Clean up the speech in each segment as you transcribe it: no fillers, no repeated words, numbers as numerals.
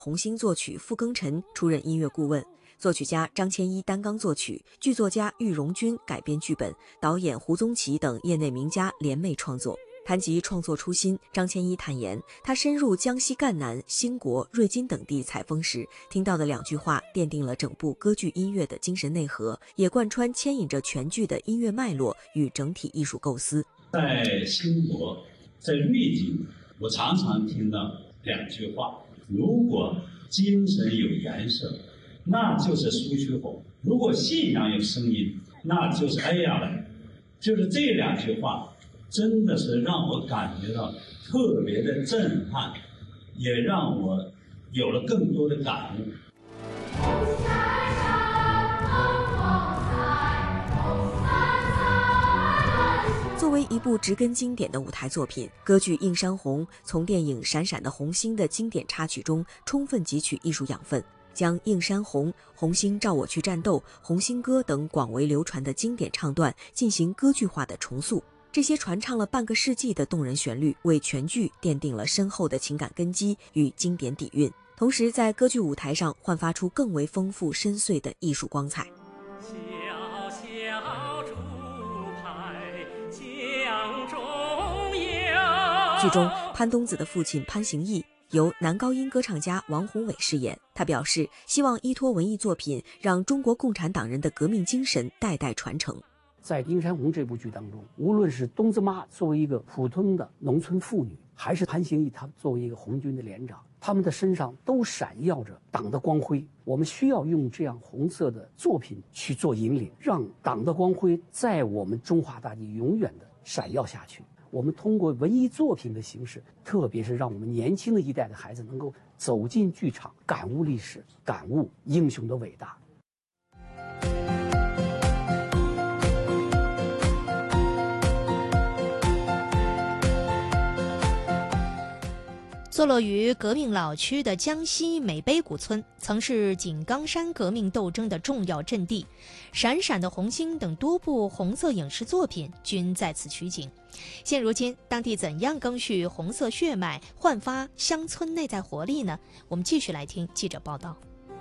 洪兴作曲，傅庚辰出任音乐顾问。作曲家张千一担纲作曲，剧作家郁荣军改编剧本，导演胡宗奇等业内名家联袂创作。谈及创作初心，张千一坦言，他深入江西赣南、兴国、瑞金等地采风时，听到的2句话奠定了整部歌剧音乐的精神内核，也贯穿牵引着全剧的音乐脉络与整体艺术构思。 在兴国，在瑞金，我常常听到2句话：如果精神有颜色，那就是苏区红；如果信仰有声音，那就是哎呀嘞。就是这2句话，真的是让我感觉到特别的震撼，也让我有了更多的感悟。 作为一部植根经典的舞台作品，歌剧《映山红》从电影《闪闪的红星》的经典插曲中充分汲取艺术养分，将《映山红》《红星照我去战斗》《红星歌》等广为流传的经典唱段进行歌剧化的重塑。这些传唱了半个世纪的动人旋律，为全剧奠定了深厚的情感根基与经典底蕴，同时在歌剧舞台上焕发出更为丰富深邃的艺术光彩。 小小竹排江中游。 剧中潘冬子的父亲潘行义由男高音歌唱家王宏伟饰演，他表示希望依托文艺作品，让中国共产党人的革命精神代代传承。 在《映山红》这部剧当中，无论是冬子妈作为一个普通的农村妇女，还是潘行义他作为一个红军的连长，他们的身上都闪耀着党的光辉。我们需要用这样红色的作品去做引领，让党的光辉在我们中华大地永远的闪耀下去。我们通过文艺作品的形式，特别是让我们年轻的一代的孩子能够走进剧场，感悟历史，感悟英雄的伟大。 坐落于革命老区的江西美碑古村，曾是井冈山革命斗争的重要阵地。闪闪的红星等多部红色影视作品均在此取景。现如今，当地怎样赓续红色血脉，焕发乡村内在活力呢？我们继续来听记者报道。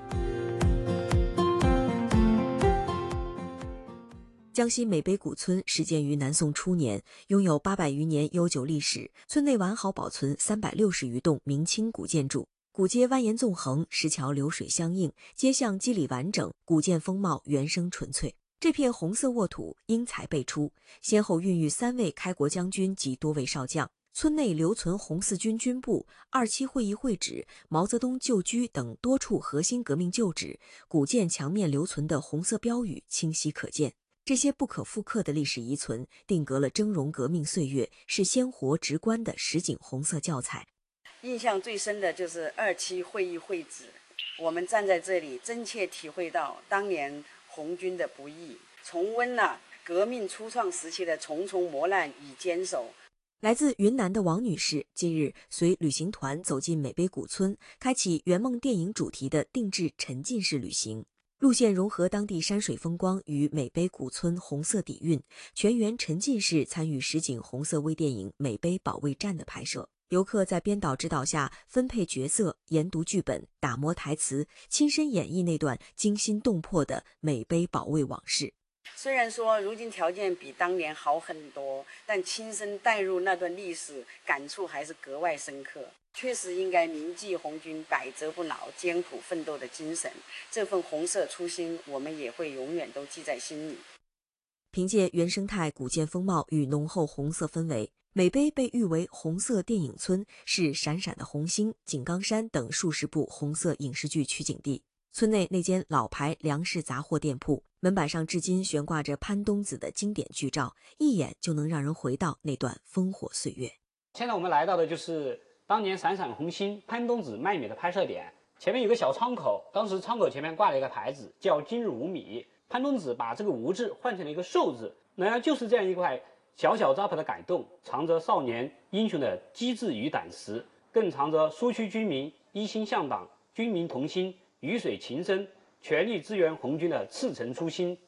江西美碑古村始建于南宋初年，拥有800余年悠久历史，村内完好保存360余栋明清古建筑，古街蜿蜒纵横，石桥流水相映，街巷肌理完整，古建风貌原生纯粹。这片红色沃土英才辈出，先后孕育3位开国将军及多位少将。村内留存红四军军部、27会议会址、毛泽东旧居等多处核心革命旧址，古建墙面留存的红色标语清晰可见。这些不可复刻的历史遗存，定格了峥嵘革命岁月，是鲜活直观的实景红色教材。 印象最深的就是27会议会址，我们站在这里，真切体会到当年红军的不易，重温了革命初创时期的重重磨难与坚守。 来自云南的王女士近日随旅行团走进美碑古村，开启圆梦电影主题的定制沉浸式旅行。路线融合当地山水风光与美碑古村红色底蕴，全员沉浸式参与实景红色微电影《美碑保卫战》的拍摄。游客在编导指导下分配角色、研读剧本、打磨台词，亲身演绎那段惊心动魄的美碑保卫往事。 虽然说如今条件比当年好很多，但亲身带入那段历史，感触还是格外深刻。确实应该铭记红军百折不挠、艰苦奋斗的精神，这份红色初心，我们也会永远都记在心里。 凭借原生态古建风貌与浓厚红色氛围，美碑被誉为红色电影村，是闪闪的红星、井冈山等数十部红色影视剧取景地。村内那间老牌粮食杂货店铺，门板上至今悬挂着潘冬子的经典剧照，一眼就能让人回到那段烽火岁月。 现在我们来到的就是当年闪闪红星潘冬子卖米的拍摄点，前面有个小窗口，当时窗口前面挂了一个牌子叫今日无米，潘冬子把这个无字换成了一个寿字，那就是这样一块小小招牌的改动，藏着少年英雄的机智与胆识，更藏着苏区居民一心向党、军民同心、鱼水情深、全力支援红军的赤诚初心。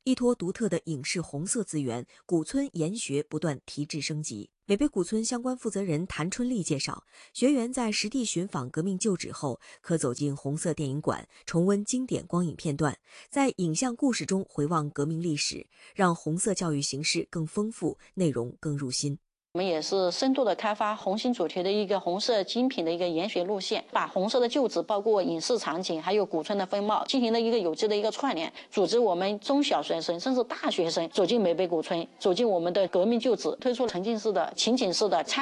依托独特的影视红色资源，古村研学不断提质升级。美碑古村相关负责人谭春丽介绍，学员在实地寻访革命旧址后，可走进红色电影馆，重温经典光影片段，在影像故事中回望革命历史，让红色教育形式更丰富，内容更入心。 我们也是深度的开发红星主题的一个红色精品的一个研学路线，把红色的旧址，包括影视场景，还有古村的风貌，进行了一个有机的一个串联，组织我们中小学生甚至大学生走进美碑古村，走进我们的革命旧址，推出沉浸式的、情景式的